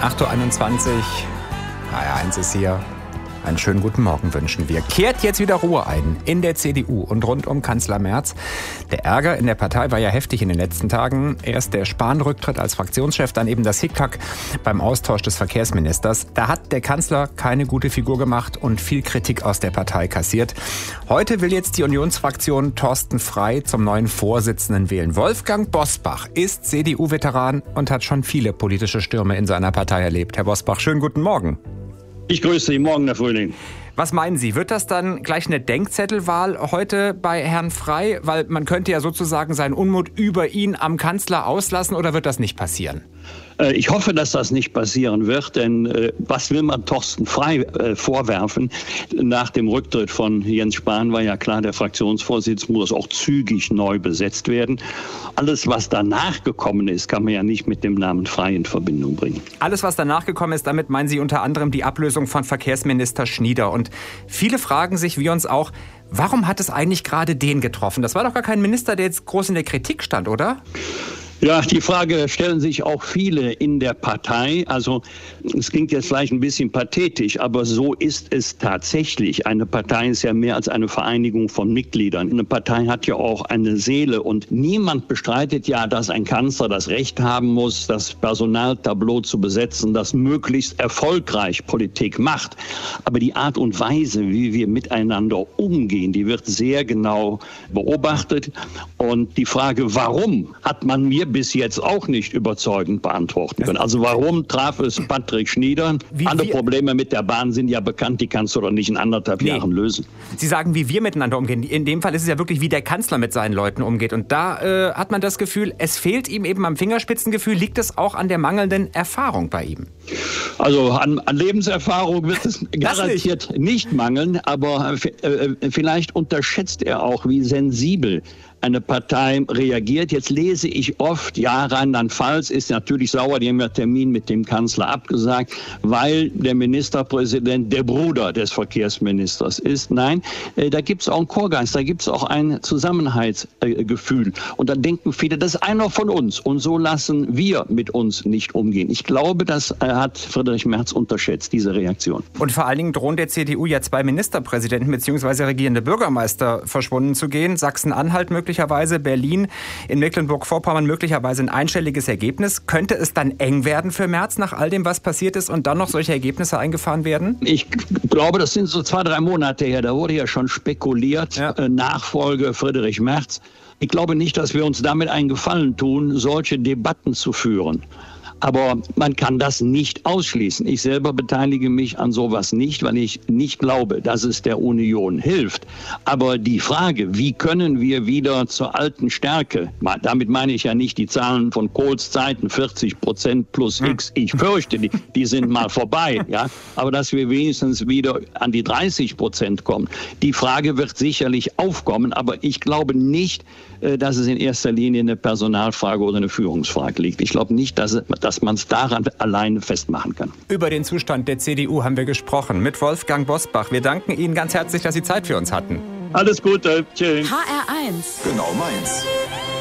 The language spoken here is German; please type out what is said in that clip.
8:21 Uhr. HR1 ist hier. Einen schönen guten Morgen wünschen wir. Kehrt jetzt wieder Ruhe ein in der CDU und rund um Kanzler Merz. Der Ärger in der Partei war ja heftig in den letzten Tagen. Erst der Spahn-Rücktritt als Fraktionschef, dann eben das Hickhack beim Austausch des Verkehrsministers. Da hat der Kanzler keine gute Figur gemacht und viel Kritik aus der Partei kassiert. Heute will jetzt die Unionsfraktion Thorsten Frey zum neuen Vorsitzenden wählen. Wolfgang Bosbach ist CDU-Veteran und hat schon viele politische Stürme in seiner Partei erlebt. Herr Bosbach, schönen guten Morgen. Ich grüße Sie. Morgen, Herr Frühling. Was meinen Sie? Wird das dann gleich eine Denkzettelwahl heute bei Herrn Frey? Weil man könnte ja sozusagen seinen Unmut über ihn am Kanzler auslassen, oder wird das nicht passieren? Ich hoffe, dass das nicht passieren wird, denn was will man Thorsten Frey vorwerfen? Nach dem Rücktritt von Jens Spahn war ja klar, der Fraktionsvorsitz muss auch zügig neu besetzt werden. Alles, was danach gekommen ist, kann man ja nicht mit dem Namen Frey in Verbindung bringen. Alles, was danach gekommen ist, damit meinen Sie unter anderem die Ablösung von Verkehrsminister Schnieder. Und viele fragen sich, wie uns auch, warum hat es eigentlich gerade den getroffen? Das war doch gar kein Minister, der jetzt groß in der Kritik stand, oder? Ja, die Frage stellen sich auch viele in der Partei. Also es klingt jetzt vielleicht ein bisschen pathetisch, aber so ist es tatsächlich. Eine Partei ist ja mehr als eine Vereinigung von Mitgliedern. Eine Partei hat ja auch eine Seele und niemand bestreitet ja, dass ein Kanzler das Recht haben muss, das Personaltableau zu besetzen, das möglichst erfolgreich Politik macht. Aber die Art und Weise, wie wir miteinander umgehen, die wird sehr genau beobachtet. Und die Frage, warum, hat man mir bis jetzt auch nicht überzeugend beantworten können. Also warum traf es Patrick Schnieder? Alle Probleme mit der Bahn sind ja bekannt, die kannst du doch nicht in 1,5 Jahren lösen. Sie sagen, wie wir miteinander umgehen. In dem Fall ist es ja wirklich, wie der Kanzler mit seinen Leuten umgeht. Und da hat man das Gefühl, es fehlt ihm eben am Fingerspitzengefühl. Liegt es auch an der mangelnden Erfahrung bei ihm? Also an Lebenserfahrung wird es garantiert nicht mangeln, aber vielleicht unterschätzt er auch, wie sensibel eine Partei reagiert. Jetzt lese ich oft, ja, Rheinland-Pfalz ist natürlich sauer, die haben ja Termin mit dem Kanzler abgesagt, weil der Ministerpräsident der Bruder des Verkehrsministers ist. Nein, da gibt es auch einen Chorgeist, da gibt es auch ein Zusammenhaltsgefühl. Und dann denken viele, das ist einer von uns und so lassen wir mit uns nicht umgehen. Ich glaube, das hat Friedrich Merz unterschätzt, diese Reaktion. Und vor allen Dingen drohen der CDU ja 2 Ministerpräsidenten bzw. regierende Bürgermeister verschwunden zu gehen. Sachsen-Anhalt möglicherweise, Berlin, in Mecklenburg-Vorpommern möglicherweise ein einstelliges Ergebnis. Könnte es dann eng werden für Merz nach all dem, was passiert ist und dann noch solche Ergebnisse eingefahren werden? Ich glaube, das sind so 2-3 Monate her. Da wurde ja schon spekuliert, Nachfolge Friedrich Merz. Ich glaube nicht, dass wir uns damit einen Gefallen tun, solche Debatten zu führen. Aber man kann das nicht ausschließen. Ich selber beteilige mich an sowas nicht, weil ich nicht glaube, dass es der Union hilft. Aber die Frage, wie können wir wieder zur alten Stärke, damit meine ich ja nicht die Zahlen von Kohls Zeiten, 40% plus X, ich fürchte, die sind mal vorbei, ja. Aber dass wir wenigstens wieder an die 30% kommen, die Frage wird sicherlich aufkommen. Aber ich glaube nicht, dass es in erster Linie eine Personalfrage oder eine Führungsfrage liegt. Ich glaube nicht, dass man es daran alleine festmachen kann. Über den Zustand der CDU haben wir gesprochen mit Wolfgang Bosbach. Wir danken Ihnen ganz herzlich, dass Sie Zeit für uns hatten. Alles Gute. Tschüss. HR1. Genau meins.